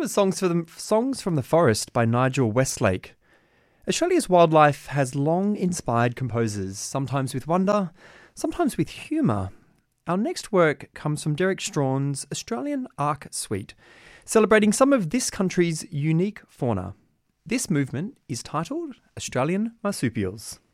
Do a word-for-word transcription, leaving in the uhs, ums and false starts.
was Songs, for the, Songs from the Forest by Nigel Westlake. Australia's wildlife has long inspired composers, sometimes with wonder, sometimes with humour. Our next work comes from Derek Strawn's Australian Arc Suite, celebrating some of this country's unique fauna. This movement is titled Australian Marsupials.